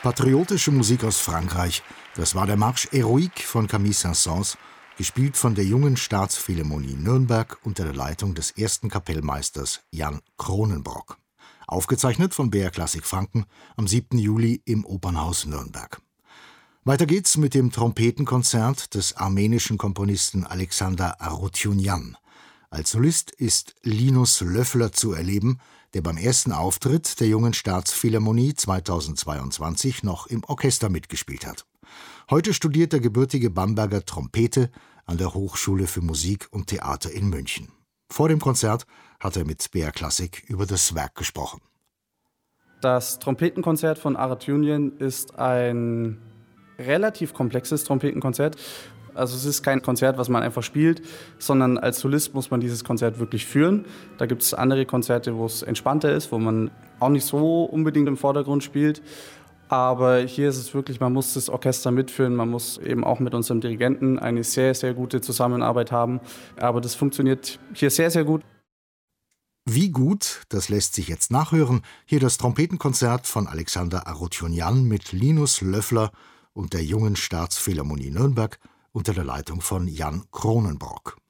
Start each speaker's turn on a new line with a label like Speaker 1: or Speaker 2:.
Speaker 1: Patriotische Musik aus Frankreich, das war der Marche Héroïque von Camille Saint-Saëns, gespielt von der Jungen Staatsphilharmonie Nürnberg unter der Leitung des ersten Kapellmeisters Jan Kronenbrock. Aufgezeichnet von BR Klassik Franken am 7. Juli im Opernhaus Nürnberg. Weiter geht's mit dem Trompetenkonzert des armenischen Komponisten Alexander Arutyunjan. Als Solist ist Linus Löffler zu erleben, der beim ersten Auftritt der Jungen Staatsphilharmonie 2022 noch im Orchester mitgespielt hat. Heute studiert der gebürtige Bamberger Trompete an der Hochschule für Musik und Theater in München. Vor dem Konzert hat er mit BR Klassik über das Werk gesprochen.
Speaker 2: Das Trompetenkonzert von Arutyunjan ist ein relativ komplexes Trompetenkonzert. Also es ist kein Konzert, was man einfach spielt, sondern als Solist muss man dieses Konzert wirklich führen. Da gibt es andere Konzerte, wo es entspannter ist, wo man auch nicht so unbedingt im Vordergrund spielt. Aber hier ist es wirklich, man muss das Orchester mitführen, man muss eben auch mit unserem Dirigenten eine sehr, sehr gute Zusammenarbeit haben. Aber das funktioniert hier sehr, sehr gut.
Speaker 1: Wie gut, das lässt sich jetzt nachhören. Hier das Trompetenkonzert von Alexander Arutyunjan mit Linus Löffler und der Jungen Staatsphilharmonie Nürnberg unter der Leitung von Jan Kronenbrock.